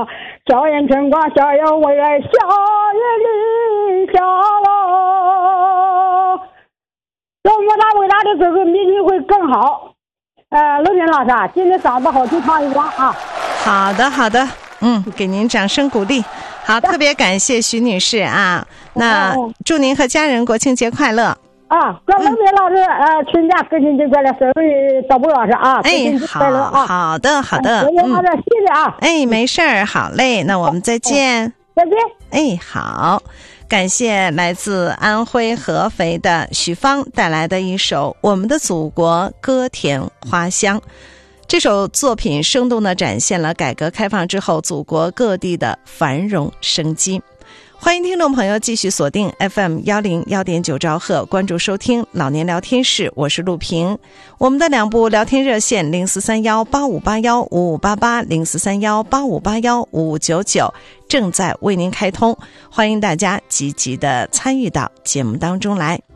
笑颜春光，笑颜为爱，笑颜离笑喽。要我他为他的这个明天会更好。陆平老师，今天嗓子好，就唱一段啊。 好的好的，给您掌声鼓励。好，特别感谢徐女士啊，那祝您和家人国庆节快乐啊！祝陆平老师春假国庆节快乐，生日到不老师啊，国庆节快乐啊！ 好的好的， 谢谢啊！ 没事儿，好嘞，那我们再见， 再见。 好。感谢来自安徽合肥的许芳带来的一首《我们的祖国歌甜花香》。这首作品生动地展现了改革开放之后祖国各地的繁荣生机。欢迎听众朋友继续锁定 FM101.9兆赫，关注收听老年聊天室，我是陆平。我们的2部聊天热线043185815588 043185815599正在为您开通，欢迎大家积极地参与到节目当中来。